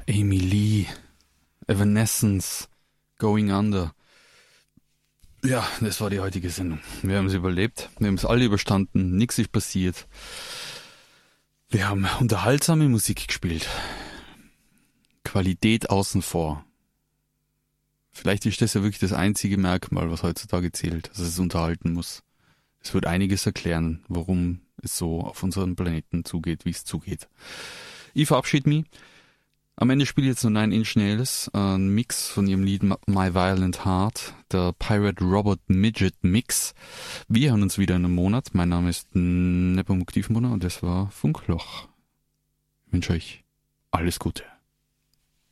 Amy Lee, Evanescence, Going Under. Ja, das war die heutige Sendung. Wir haben es überlebt, wir haben es alle überstanden, nichts ist passiert. Wir haben unterhaltsame Musik gespielt. Qualität außen vor. Vielleicht ist das ja wirklich das einzige Merkmal, was heutzutage zählt, dass es unterhalten muss. Es wird einiges erklären, warum es so auf unserem Planeten zugeht, wie es zugeht. Ich verabschiede mich. Am Ende spiele ich jetzt noch Nine Inch Nails, ein Mix von ihrem Lied My Violent Heart, der Pirate Robot Midget Mix. Wir hören uns wieder in einem Monat. Mein Name ist Nepomuk Tiefenbrunner und das war Funkloch. Ich wünsche euch alles Gute.